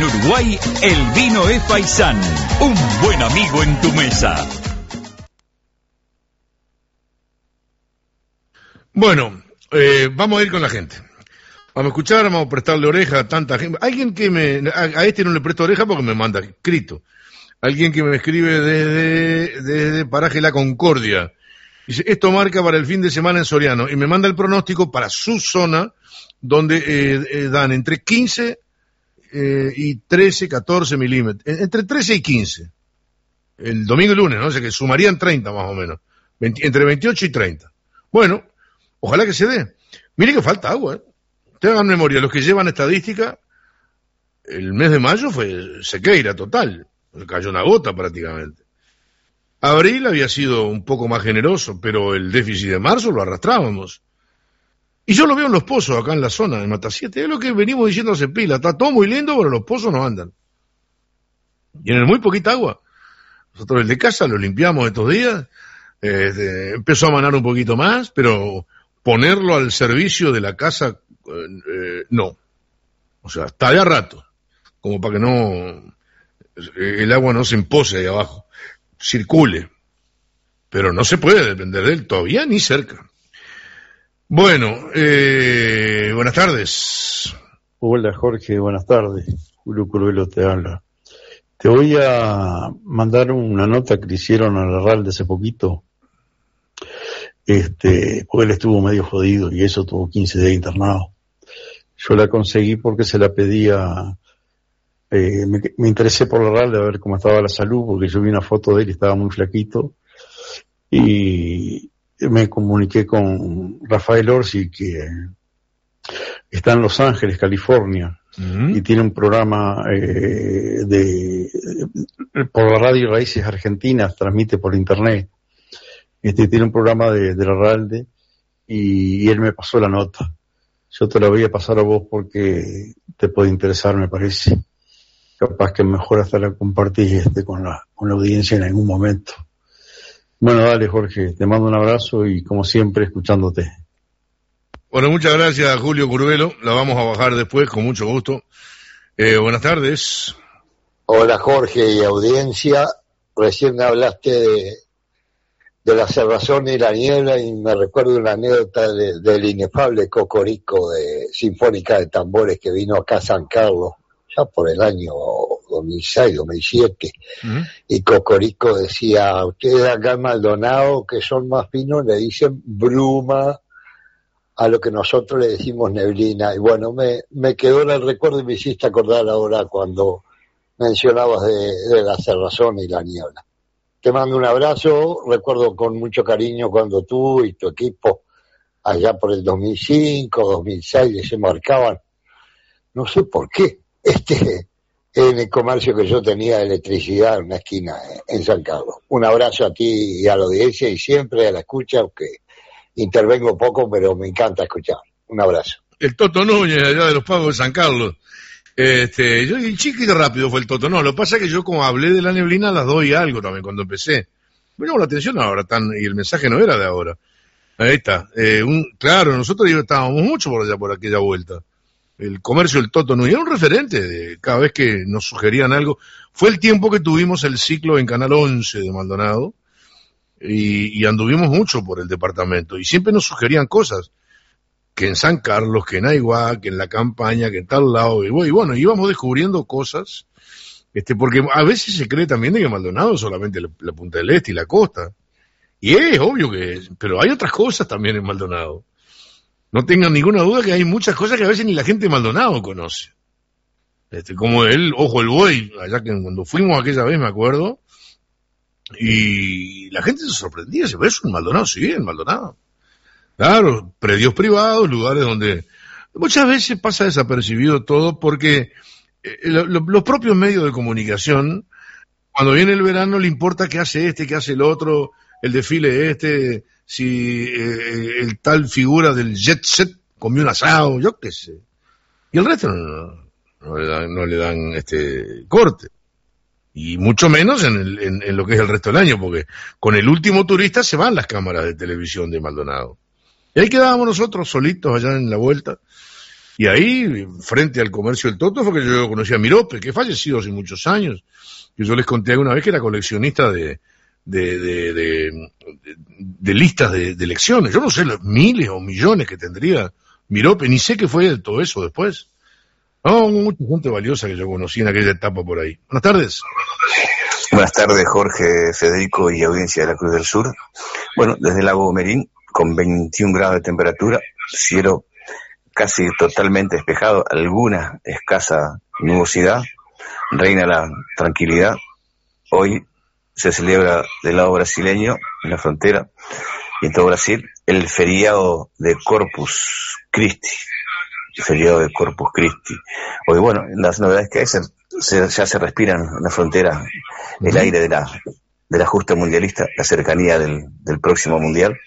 Uruguay, el vino es Paisán, un buen amigo en tu mesa. Bueno, vamos a ir con la gente. Vamos a escuchar, vamos a prestarle oreja a tanta gente. Alguien que a este no le presto oreja porque me manda escrito. Alguien que me escribe desde Paraje La Concordia. Dice, esto marca para el fin de semana en Soriano. Y me manda el pronóstico para su zona, donde dan entre 15 y 13, 14 milímetros. Entre 13 y 15. El domingo y lunes, ¿no? O sea que sumarían 30 más o menos. Entre 28 y 30. Bueno, ojalá que se dé. Mire que falta agua, ¿eh? Tengan memoria, los que llevan estadística, el mes de mayo fue sequeira total. Cayó una gota prácticamente. Abril había sido un poco más generoso, pero el déficit de marzo lo arrastrábamos. Y yo lo veo en los pozos acá en la zona de Matasiete. Es lo que venimos diciendo hace pila. Está todo muy lindo, pero los pozos no andan. Tienen muy poquita agua. Nosotros el de casa lo limpiamos estos días. Empezó a manar un poquito más, pero ponerlo al servicio de la casa, no. O sea, está de a rato. Como para que no, el agua no se empose ahí abajo. Circule. Pero no se puede depender de él todavía ni cerca. Bueno, buenas tardes. Hola Jorge, buenas tardes. Julio Curvelo te habla. Te voy a mandar una nota que le hicieron a la RAL de hace poquito. Porque él estuvo medio jodido y eso tuvo 15 días internado. Yo la conseguí porque se la pedía, me interesé por la RAL de ver cómo estaba la salud, porque yo vi una foto de él y estaba muy flaquito. Y me comuniqué con Rafael Orsi, que está en Los Ángeles, California, y tiene un programa por la Radio Raíces Argentinas, transmite por internet. Tiene un programa de la RALDE y él me pasó la nota. Yo te la voy a pasar a vos porque te puede interesar, me parece. Capaz que mejor hasta la compartís con la audiencia en algún momento. Bueno, dale Jorge, te mando un abrazo y como siempre escuchándote. Bueno, muchas gracias Julio Curvelo, la vamos a bajar después con mucho gusto. Buenas tardes. Hola Jorge y audiencia, recién hablaste de la cerrazón y la niebla y me recuerdo una anécdota del inefable Cocorico de Sinfónica de Tambores que vino acá a San Carlos, ya por el año 2006, 2007, y Cocorico decía, ustedes acá en Maldonado, que son más finos, le dicen bruma a lo que nosotros le decimos neblina, y bueno, me quedó en el recuerdo y me hiciste acordar ahora cuando mencionabas de la cerrazón y la niebla. Te mando un abrazo, recuerdo con mucho cariño cuando tú y tu equipo, allá por el 2005, 2006, se marcaban, no sé por qué, en el comercio que yo tenía de electricidad en una esquina en San Carlos. Un abrazo a ti y a la audiencia y siempre a la escucha, que intervengo poco, pero me encanta escuchar. Un abrazo. El Toto Núñez, allá de los Pagos de San Carlos. Yo y chiquito rápido fue el Toto. No, lo que pasa es que yo como hablé de la neblina a las 2 y algo también cuando empecé. Me llamó la atención ahora, y el mensaje no era de ahora. Ahí está. Claro, nosotros estábamos mucho por allá, por aquella vuelta. El comercio del Toto Núñez era un referente de cada vez que nos sugerían algo. Fue el tiempo que tuvimos el ciclo en Canal 11 de Maldonado y anduvimos mucho por el departamento y siempre nos sugerían cosas. Que en San Carlos, que en Aiguá, que en La Campaña, que en tal lado, y bueno, íbamos descubriendo cosas, porque a veces se cree también de que Maldonado es solamente la Punta del Este y la costa, y es obvio que pero hay otras cosas también en Maldonado. No tengan ninguna duda que hay muchas cosas que a veces ni la gente de Maldonado conoce. Como el Ojo el Buey, allá que cuando fuimos aquella vez, me acuerdo, y la gente se sorprendía, dice, ¿eso en Maldonado? Sí, en Maldonado. Claro, predios privados, lugares donde muchas veces pasa desapercibido todo porque los propios medios de comunicación, cuando viene el verano le importa qué hace qué hace el otro, el desfile si el tal figura del jet set comió un asado, yo qué sé. Y el resto no le dan corte. Y mucho menos en lo que es el resto del año, porque con el último turista se van las cámaras de televisión de Maldonado. Y ahí quedábamos nosotros solitos allá en la vuelta. Y ahí, frente al comercio del Toto, fue que yo conocí a Mirope, que falleció hace muchos años, que yo les conté alguna vez que era coleccionista de listas de elecciones. Yo no sé los miles o millones que tendría Mirope, ni sé qué fue de todo eso después. No, mucha gente valiosa que yo conocí en aquella etapa por ahí. Buenas tardes. Buenas tardes, Jorge, Federico y audiencia de la Cruz del Sur. Bueno, desde el lago Merín, con 21 grados de temperatura, cielo casi totalmente despejado, alguna escasa nubosidad, reina la tranquilidad. Hoy se celebra del lado brasileño, en la frontera, y en todo Brasil, el feriado de Corpus Christi. El feriado de Corpus Christi. Hoy, bueno, las novedades que hay, ya se respiran en la frontera el aire de la justa mundialista, la cercanía del próximo mundial.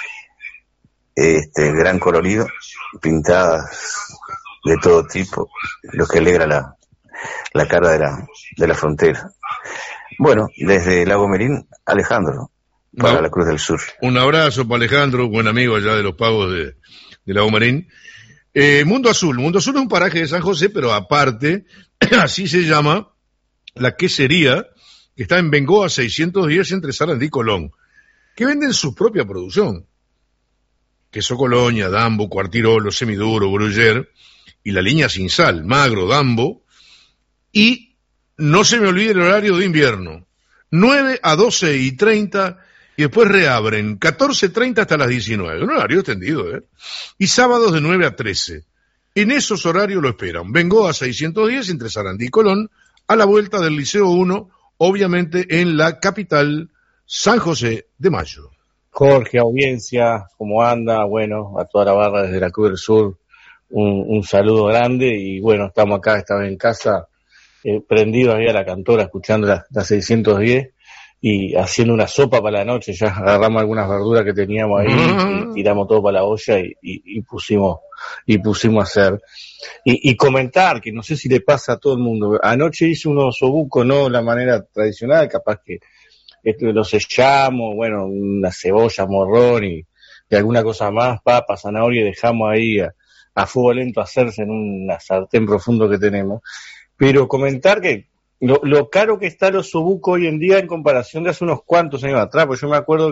Gran colorido, pintadas de todo tipo, lo que alegra la cara de la frontera. Bueno, desde Lago Merín, Alejandro, para la Cruz del Sur. Un abrazo para Alejandro, buen amigo allá de los pagos de Lago Merín. Mundo Azul es un paraje de San José, pero aparte, así se llama la quesería, que está en Bengoa 610 entre Sarandí y Colón, que venden su propia producción. Queso Colonia, Dambo, Cuartirolo, Semiduro, Gruyère, y la línea sin sal, Magro, Dambo, y no se me olvide el horario de invierno, 9 a 12:30, y después reabren 14:30 hasta las 19, un horario extendido, y sábados de 9 a 13. En esos horarios lo esperan. Bengoa 610 entre Sarandí y Colón, a la vuelta del Liceo 1, obviamente en la capital, San José de Mayo. Jorge, audiencia, ¿cómo anda? Bueno, a toda la barra desde la Cruz del Sur, un saludo grande, y bueno, estamos acá esta vez en casa, prendidos ahí a la cantora, escuchando la 610, y haciendo una sopa para la noche. Ya agarramos algunas verduras que teníamos ahí, y tiramos todo para la olla, y pusimos a hacer. Y comentar, que no sé si le pasa a todo el mundo, anoche hice unos osobuco, no la manera tradicional, capaz que lo sellamos, bueno, una cebolla, morrón y alguna cosa más, papa, zanahoria, y dejamos ahí a fuego lento hacerse en una sartén profundo que tenemos. Pero comentar que lo caro que está el osobuco hoy en día en comparación de hace unos cuantos años atrás, pues yo me acuerdo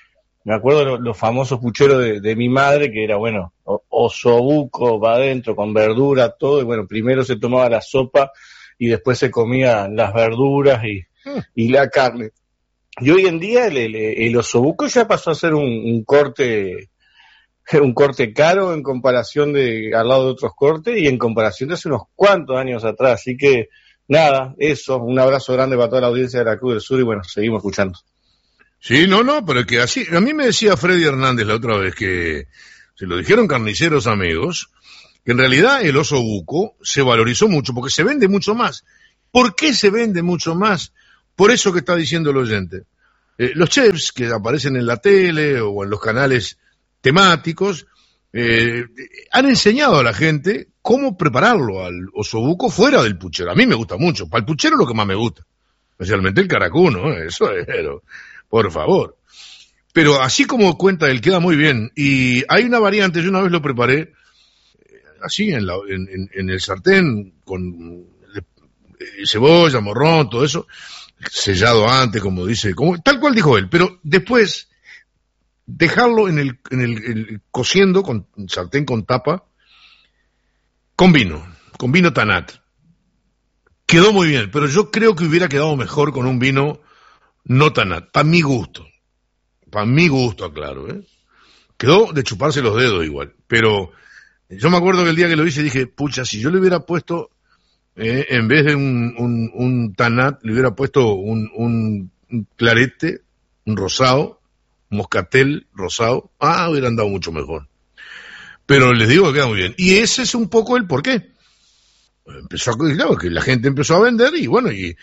los famosos pucheros de mi madre, que era, bueno, osobuco va adentro con verdura, todo, y bueno, primero se tomaba la sopa y después se comían las verduras y la carne. Y hoy en día el osobuco ya pasó a ser un corte caro en comparación al lado de otros cortes, y en comparación de hace unos cuantos años atrás. Así que nada, eso, un abrazo grande para toda la audiencia de la Cruz del Sur, y bueno, seguimos escuchando. Sí, no, pero es que así, a mí me decía Freddy Hernández la otra vez, que se lo dijeron carniceros amigos, que en realidad el osobuco se valorizó mucho porque se vende mucho más. ¿Por qué se vende mucho más? Por eso que está diciendo el oyente. Los chefs que aparecen en la tele o en los canales temáticos han enseñado a la gente cómo prepararlo al osobuco fuera del puchero. A mí me gusta mucho. Para el puchero es lo que más me gusta. Especialmente el caracú, ¿no? Eso es, pero, por favor. Pero así como cuenta él, queda muy bien. Y hay una variante, yo una vez lo preparé así en el sartén con cebolla, morrón, todo eso, sellado antes, como dice, tal cual dijo él, pero después dejarlo en el cociendo con sartén con tapa, con vino Tanat. Quedó muy bien, pero yo creo que hubiera quedado mejor con un vino no Tanat, para mi gusto, aclaro, quedó de chuparse los dedos igual, pero yo me acuerdo que el día que lo hice dije, pucha, si yo le hubiera puesto en vez de un Tanat, le hubiera puesto un clarete, un rosado, un moscatel rosado, hubiera andado mucho mejor. Pero les digo que queda muy bien. Y ese es un poco el porqué. Claro, que la gente empezó a vender, y bueno, y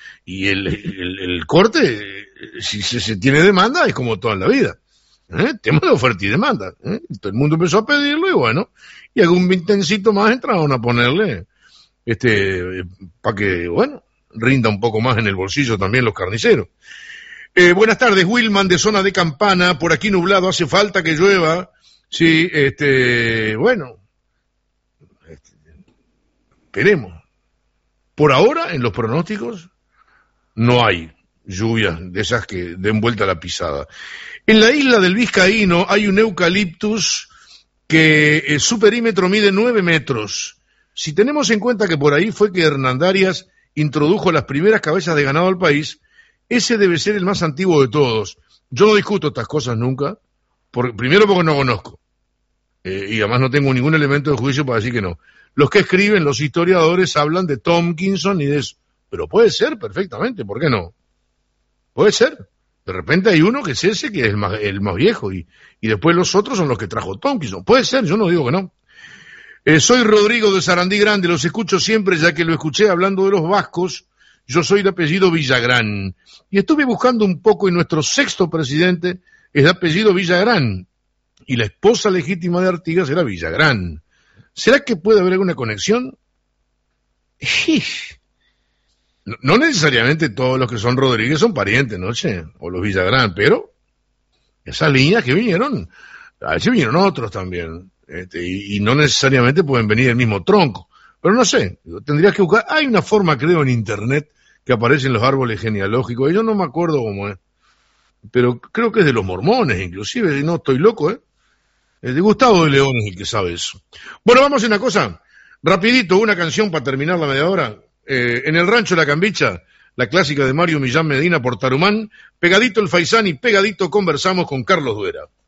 el corte, si se tiene demanda, es como toda la vida. Tema de oferta y demanda. Todo el mundo empezó a pedirlo, y bueno, y algún vintencito más entraron a ponerle, para que, bueno, rinda un poco más en el bolsillo también los carniceros. Buenas tardes, Wilman de Zona de Campana, por aquí nublado, hace falta que llueva, sí, bueno, Esperemos. Por ahora, en los pronósticos, no hay lluvias de esas que den vuelta a la pisada. En la isla del Vizcaíno hay un eucaliptus que su perímetro mide 9 metros. Si tenemos en cuenta que por ahí fue que Hernandarias introdujo las primeras cabezas de ganado al país, ese debe ser el más antiguo de todos. Yo no discuto estas cosas nunca, primero porque no conozco, y además no tengo ningún elemento de juicio para decir que no. Los que escriben, los historiadores, hablan de Tompkinson y de eso, pero puede ser perfectamente, ¿por qué no? Puede ser. De repente hay uno que es ese, que es el más viejo, y después los otros son los que trajo Tompkinson. Puede ser, yo no digo que no. Soy Rodrigo de Sarandí Grande, los escucho siempre, ya que lo escuché hablando de los vascos. Yo soy de apellido Villagrán. Y estuve buscando un poco, y nuestro sexto presidente es de apellido Villagrán. Y la esposa legítima de Artigas era Villagrán. ¿Será que puede haber alguna conexión? No necesariamente todos los que son Rodríguez son parientes, ¿no? Che? O los Villagrán, pero esas líneas que vinieron, a veces vinieron otros también. Y no necesariamente pueden venir del mismo tronco. Pero no sé, tendrías que buscar. Hay una forma, creo, en internet que aparecen los árboles genealógicos. Yo no me acuerdo cómo es. Pero creo que es de los mormones, inclusive, si no estoy loco, ¿eh? De Gustavo de León es el que sabe eso. Bueno, vamos a una cosa. Rapidito, una canción para terminar la media hora. En el rancho La Cambicha, la clásica de Mario Millán Medina por Tarumán. Pegadito el Faisán y pegadito conversamos con Carlos Duera.